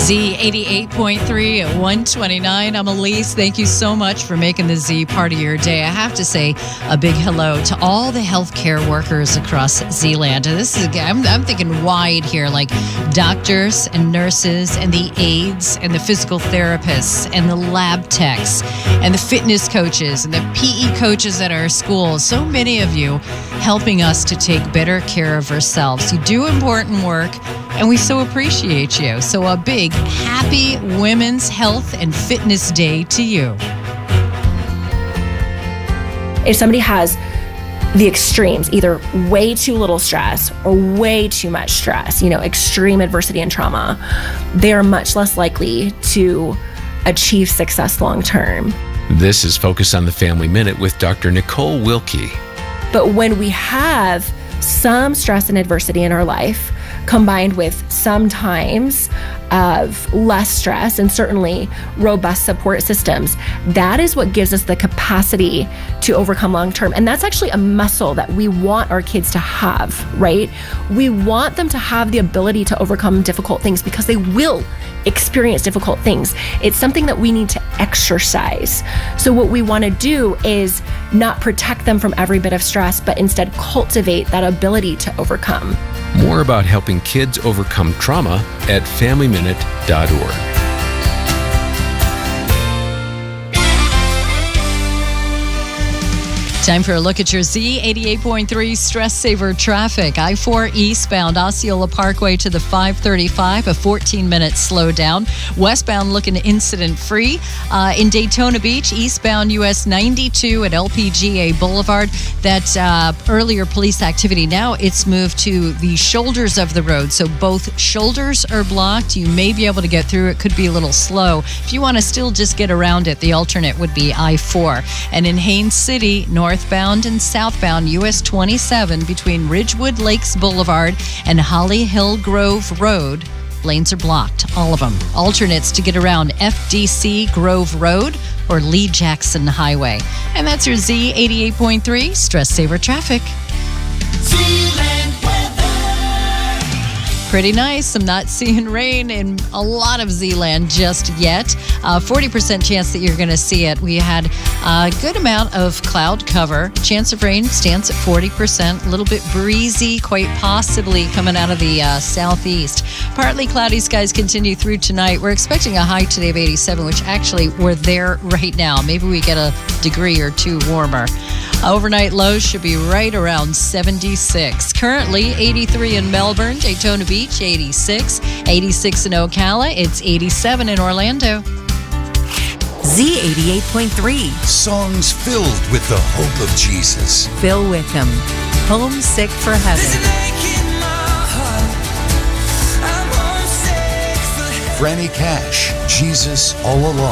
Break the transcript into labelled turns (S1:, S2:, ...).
S1: Z88.3 at 129. I'm Elise. Thank you so much for making the Z part of your day. I have to say a big hello to all the healthcare workers across Zealand. And this is, I'm thinking wide here, like doctors and nurses and the aides and the physical therapists and the lab techs and the fitness coaches and the PE coaches at our schools. So many of you helping us to take better care of ourselves. You do important work, and we so appreciate you. So a big happy Women's Health and Fitness Day to you.
S2: If somebody has the extremes, either way too little stress or way too much stress, extreme adversity and trauma, they are much less likely to achieve success long term.
S3: This is Focus on the Family Minute with Dr. Nicole Wilkie.
S2: But when we have some stress and adversity in our life, combined with some times of less stress and certainly robust support systems, that is what gives us the capacity to overcome long term. And that's actually a muscle that we want our kids to have, right? We want them to have the ability to overcome difficult things because they will experience difficult things. It's something that we need to exercise. So what we want to do is not protect them from every bit of stress, but instead cultivate that ability to overcome.
S3: More about helping kids overcome trauma at FamilyMinute.org.
S1: Time for a look at your Z88.3 Stress Saver traffic. I-4 eastbound Osceola Parkway to the 535, a 14-minute slowdown. Westbound looking incident-free. In Daytona Beach, eastbound US 92 at LPGA Boulevard. That earlier police activity, now it's moved to the shoulders of the road. So both shoulders are blocked. You may be able to get through. It could be a little slow. If you want to still just get around it, the alternate would be I-4. And in Haines City, northbound and southbound US 27 between Ridgewood Lakes Boulevard and Holly Hill Grove Road, lanes are blocked, all of them. Alternates to get around FDC Grove Road or Lee Jackson Highway. And that's your Z88.3 Stress Saver traffic. Pretty nice. I'm not seeing rain in a lot of Zealand just yet. 40% chance that you're going to see it. We had a good amount of cloud cover. Chance of rain stands at 40%. A little bit breezy, quite possibly coming out of the southeast. Partly cloudy skies continue through tonight. We're expecting a high today of 87, which actually we're there right now. Maybe we get a degree or two warmer. Overnight lows should be right around 76. Currently 83 in Melbourne, Daytona Beach 86, 86 in Ocala, it's 87 in Orlando.
S4: Z88.3.
S5: Songs filled with the hope of Jesus.
S4: Phil Wickham, Homesick for Heaven.
S5: Franny Cash, Jesus All Along.